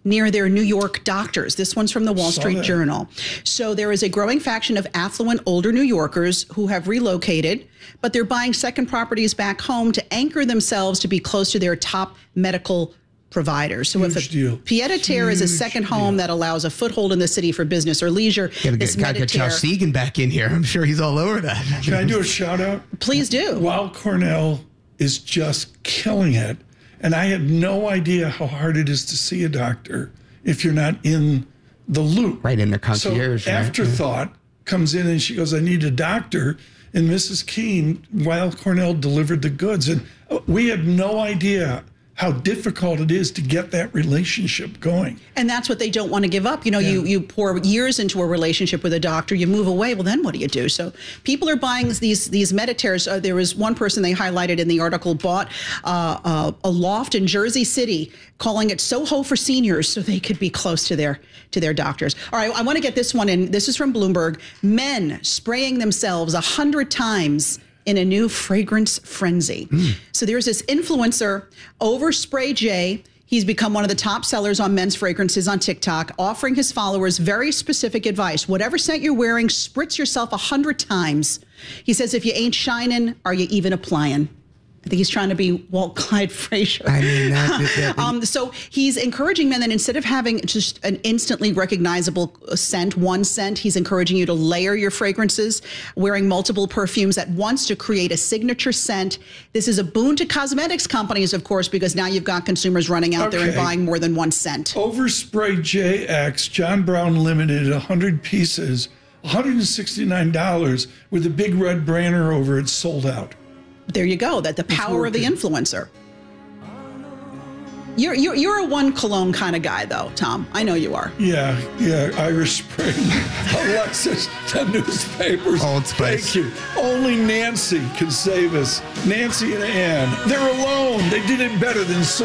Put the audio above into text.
near their New York doctors. This one's from the Wall Street Journal. So there is a growing faction of affluent older New Yorkers who have relocated, but they're buying second properties back home to anchor themselves to be close to their top medical providers. So if a pied-à-terre is a second home that allows a foothold in the city for business or leisure, this gotta get Josh Segan back in here. I'm sure he's all over that. Can I do a shout out? Please do. Weill Cornell is just killing it. And I had no idea how hard it is to see a doctor if you're not in the loop. Right, in the concierge. So Afterthought comes in and she goes, I need a doctor. And Mrs. Keene, Weill Cornell delivered the goods. And we had no idea how difficult it is to get that relationship going. And that's what they don't want to give up. You know, you pour years into a relationship with a doctor, you move away, well, then what do you do? So people are buying these Mediterres. There was one person they highlighted in the article bought a loft in Jersey City, calling it Soho for seniors so they could be close to their doctors. All right, I want to get this one in. This is from Bloomberg. Men spraying themselves 100 times in a new fragrance frenzy. So there's this influencer, Overspray J. He's become one of the top sellers on men's fragrances on TikTok, offering his followers very specific advice. Whatever scent you're wearing, spritz yourself 100 times. He says, if you ain't shining, are you even applying? I think he's trying to be Walt Clyde Frazier. I mean, so he's encouraging men that instead of having just an instantly recognizable scent, one scent, he's encouraging you to layer your fragrances, wearing multiple perfumes at once to create a signature scent. This is a boon to cosmetics companies, of course, because now you've got consumers running out there and buying more than one scent. Overspray JX, John Brown Limited, 100 pieces, $169 with a big red banner over it, sold out. There you go. That the power of the influencer. You're a one cologne kind of guy, though, Tom. I know you are. Yeah. Irish Spring, Alexis, the newspapers. Old Spice. Thank you. Only Nancy can save us. Nancy and Ann. They're alone. They did it better than so